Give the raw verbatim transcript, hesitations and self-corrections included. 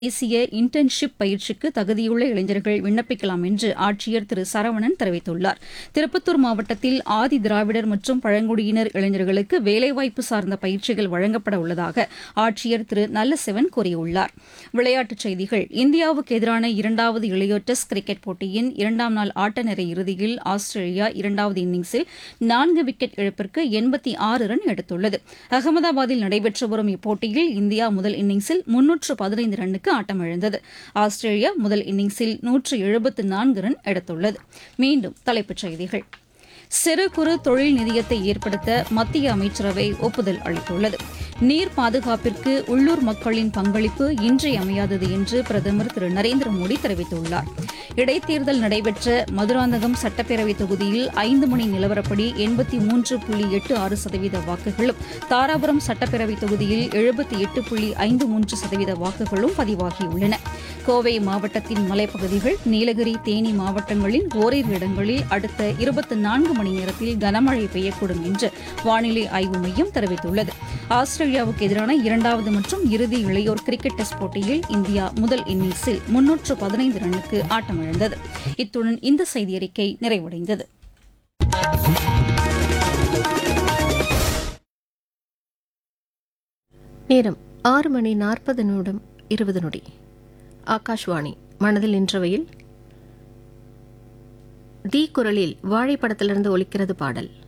தேசிய இன்டர்ன்ஷிப் பயிற்சிக்கு தகுதியுள்ள இளைஞர்கள் விண்ணப்பிக்கலாம் என்று ஆட்சியர் திரு சரவணன் தெரிவித்துள்ளார். திருப்பத்தூர் மாவட்டத்தில் ஆதி திராவிடர் மற்றும் பழங்குடியினர் இளைஞர்களுக்கு வேலைவாய்ப்பு சார்ந்த பயிற்சிகள் வழங்கப்பட உள்ளதாக ஆட்சியர் திரு நல்லசிவன் கூறியுள்ளார். விளையாட்டுச் செய்திகள். இந்தியாவுக்கு எதிரான இரண்டாவது இளையோர் டெஸ்ட் கிரிக்கெட் போட்டியின் இரண்டாம் நாள் ஆட்ட நேர இறுதியில் ஆஸ்திரேலியா இரண்டாவது இன்னிங்ஸில் நான்கு விக்கெட் இழப்பிற்கு எண்பத்தி ஆறு ரன் எடுத்துள்ளது. அகமதாபாத்தில் நடைபெற்று வரும் இப்போட்டியில் இந்தியா முதல் இன்னிங்ஸில் முன்னூற்று பதினைந்து ரன்னுக்கு ஆட்டமிழந்தது. ஆஸ்திரேலியா முதல் இன்னிங்ஸில் நூற்று எழுபத்து நான்கு ரன் எடுத்துள்ளது. மீண்டும் தலைப்புச் செய்திகள். சிறு குறு தொழில் நிதியத்தை ஏற்படுத்த மத்திய அமைச்சரவை ஒப்புதல் அளித்துள்ளது. நீர் பாதுகாப்பிற்கு உள்ளூர் மக்களின் பங்களிப்பு இன்றியமையாதது என்று பிரதமர் திரு நரேந்திர மோடி தெரிவித்துள்ளார். இடைத்தேர்தல் நடைபெற்ற மதுராந்தகம் சட்டப்பேரவை தொகுதியில் ஐந்து மணி நிலவரப்படி எண்பத்தி மூன்று புள்ளி எட்டு ஆறு சதவீத வாக்குகளும், தாராபுரம் சட்டப்பேரவை தொகுதியில் எழுபத்தி எட்டு புள்ளி ஐந்து மூன்று சதவீத வாக்குகளும் பதிவாகியுள்ளன. கோவை மாவட்டத்தின் மலைப்பகுதிகள், நீலகிரி, தேனி மாவட்டங்களின் ஓரிரு இடங்களில் அடுத்த இருபத்தி நான்கு மணி நேரத்தில் கனமழை பெய்யக்கூடும் என்று வானிலை ஆய்வு மையம் தெரிவித்துள்ளது. ஆஸ்திரேலியாவுக்கு எதிரான இரண்டாவது மற்றும் இறுதி இளையோர் கிரிக்கெட் டெஸ்ட் போட்டியில் இந்தியா முதல் இன்னிங்ஸில் முன்னூற்று பதினைந்து ரன்னுக்கு ஆட்டமிழந்தது. இத்துடன் இந்த செய்தியறிக்கை நிறைவடைந்தது. நேரம் ஆறு மணி நாற்பது நிமிடம் இருபது நொடி. ஆகாஷ்வாணி. மனதில் நின்றவையில் தி குரலில் வாழை படத்திலிருந்து ஒலிக்கிறது பாடல்.